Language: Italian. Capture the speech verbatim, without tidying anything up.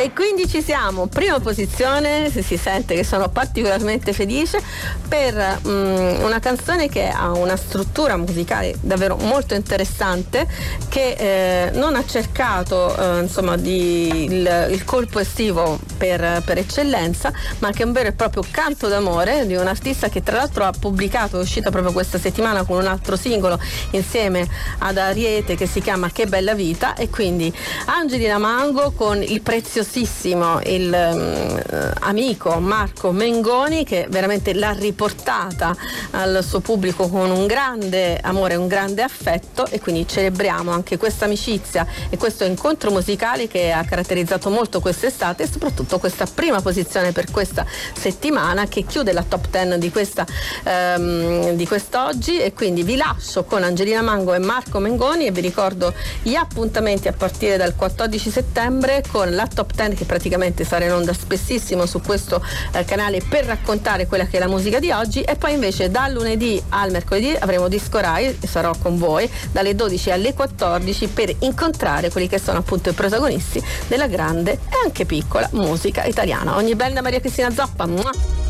E quindi ci siamo, prima posizione, se si sente che sono particolarmente felice per um, una canzone che ha una struttura musicale davvero molto interessante, che eh, non ha cercato eh, insomma di, il, il colpo estivo per, per eccellenza, ma che è un vero e proprio canto d'amore di un artista che tra l'altro ha pubblicato, è uscita proprio questa settimana con un altro singolo insieme ad Ariete che si chiama Che bella vita. E quindi Angelina Mango con il preziosissimo il um, amico Marco Mengoni, che veramente l'ha riportata al suo pubblico con un grande amore, un grande affetto, e quindi celebriamo anche questa amicizia e questo incontro musicale che ha caratterizzato molto quest'estate, e soprattutto questa prima posizione per questa settimana che chiude la top ten di questa um, di quest'oggi. E quindi vi lascio con Angelina Mango e Marco Mengoni e vi ricordo gli appuntamenti a partire dal quattordici settembre con la top ten, che praticamente sarà in onda spessissimo su questo eh, canale per raccontare quella che è la musica di oggi. E poi invece dal lunedì al mercoledì avremo Disco Rai e sarò con voi dalle dodici alle quattordici per incontrare quelli che sono appunto i protagonisti della grande e anche piccola musica italiana. Ogni bella Maria Cristina Zoppa. Mua.